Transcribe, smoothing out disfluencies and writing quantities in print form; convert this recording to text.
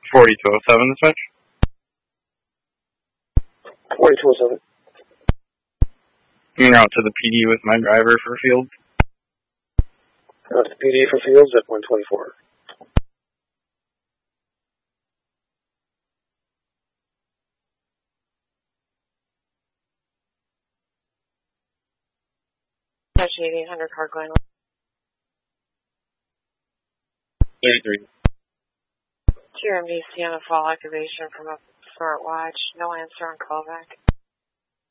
4207 dispatch. 4207. I'm out to the PD with my driver for Fields. Out to the PD for Fields at 124. Dispatch 8800 car going 33. to your MDC on a fall activation from a smartwatch. No answer on callback.